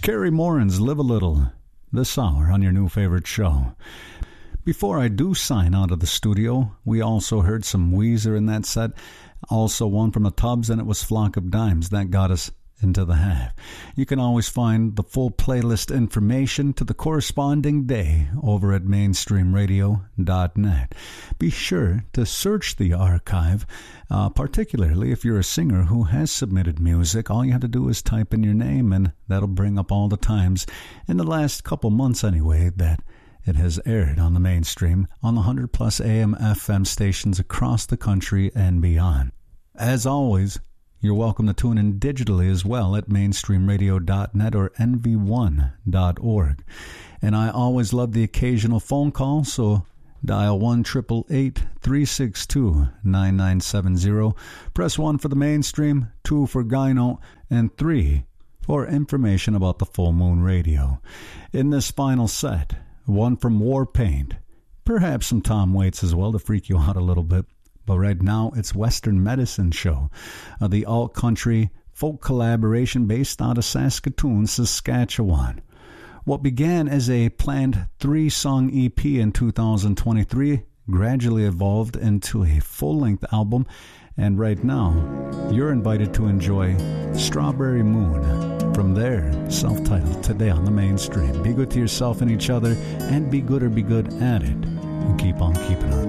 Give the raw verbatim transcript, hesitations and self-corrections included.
Carrie Morin's Live a Little, this hour on your new favorite show. Before I do sign out of the studio, we also heard some Weezer in that set, also one from the Tubs, and it was Flock of Dimes. That got us into the half. You can always find the full playlist information to the corresponding day over at mainstream radio dot net. Be sure to search the archive, uh, particularly if you're a singer who has submitted music. All you have to do is type in your name, and that'll bring up all the times, in the last couple months anyway, that it has aired on the Mainstream on the one hundred plus A M F M stations across the country and beyond. As always, you're welcome to tune in digitally as well at mainstream radio dot net or N V one dot org. And I always love the occasional phone call, so dial one eight eight eight, three six two, nine nine seven zero. Press one for the Mainstream, two for Gyno, and three for information about the Full Moon Radio. In this final set, one from Warpaint, perhaps some Tom Waits as well to freak you out a little bit. But right now, it's Western Medicine Show, uh, the alt-country folk collaboration based out of Saskatoon, Saskatchewan. What began as a planned three-song E P in two thousand twenty-three gradually evolved into a full-length album, and right now, you're invited to enjoy Strawberry Moon from their self-titled Today on the Mainstream. Be good to yourself and each other, and be good or be good at it, and keep on keeping on.